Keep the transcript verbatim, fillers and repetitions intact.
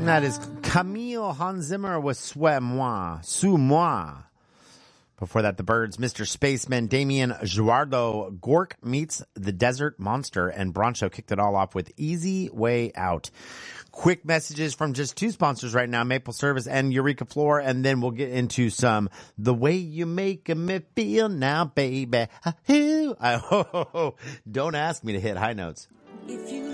That is Camille Hans Zimmer with Suis Moi, Sous Moi. Before that, the Birds, Mister Spaceman, Damien Guardo, Gork Meets the Desert Monster, and Broncho kicked it all off with Easy Way Out. Quick messages from just two sponsors right now, Maple Service and Eureka Floor, and then we'll get into some The Way You Make Me Feel Now, Baby. I, oh, oh, oh. Don't ask me to hit high notes. If you